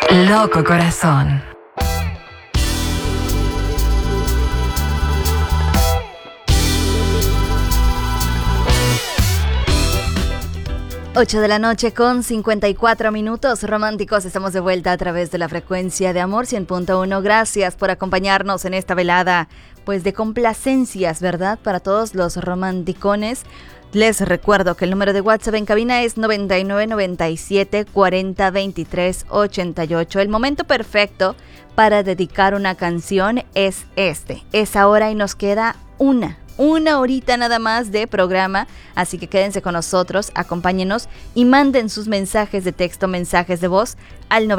Loco Corazón. Ocho de la noche con 54 minutos románticos. Estamos de vuelta a través de la frecuencia de Amor 100.1. Gracias por acompañarnos en esta velada, pues de complacencias, ¿verdad? Para todos los romanticones. Les recuerdo que el número de WhatsApp en cabina es 9997-4023-88. El momento perfecto para dedicar una canción es ahora y nos queda una horita nada más de programa, así que quédense con nosotros, acompáñenos y manden sus mensajes de texto, mensajes de voz al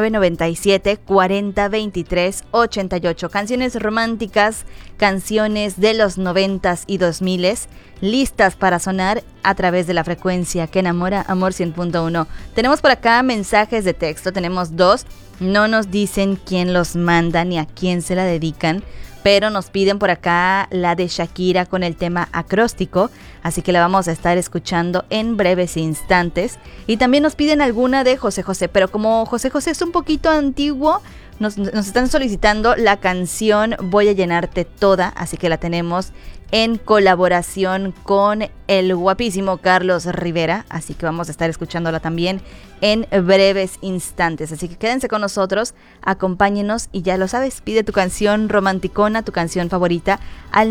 9997-4023-88. Canciones románticas, canciones de los 90s y 2000s, listas para sonar a través de la frecuencia que enamora, Amor 100.1. Tenemos por acá mensajes de texto, tenemos 2, no nos dicen quién los manda ni a quién se la dedican, pero nos piden por acá la de Shakira con el tema Acróstico, así que la vamos a estar escuchando en breves instantes. Y también nos piden alguna de José José, pero como José José es un poquito antiguo, nos están solicitando la canción Voy a llenarte toda, así que la tenemos en colaboración con el guapísimo Carlos Rivera, así que vamos a estar escuchándola también en breves instantes, así que quédense con nosotros, acompáñenos y ya lo sabes, pide tu canción romanticona, tu canción favorita al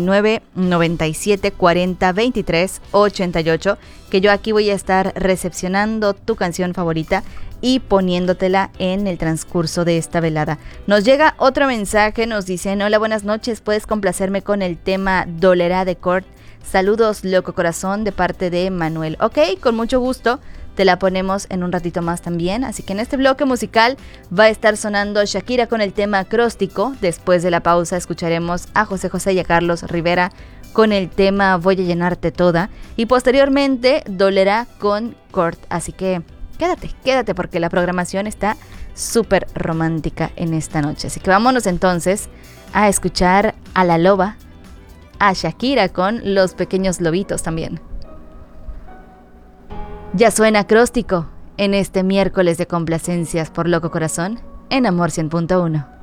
9997-4023-88, que yo aquí voy a estar recepcionando tu canción favorita y poniéndotela en el transcurso de esta velada. Nos llega otro mensaje, nos dicen: hola, buenas noches, puedes complacerme con el tema Dolerá de Kurt. Saludos, Loco Corazón, de parte de Manuel. Ok, con mucho gusto, te la ponemos en un ratito más también. Así que en este bloque musical va a estar sonando Shakira con el tema Acróstico. Después de la pausa escucharemos a José José y a Carlos Rivera con el tema Voy a llenarte toda. Y posteriormente Dolerá con Kurt. Así que quédate porque la programación está súper romántica en esta noche. Así que vámonos entonces a escuchar a la loba, a Shakira con Los Pequeños Lobitos también. Ya suena Acróstico en este miércoles de complacencias por Loco Corazón en Amor 100.1.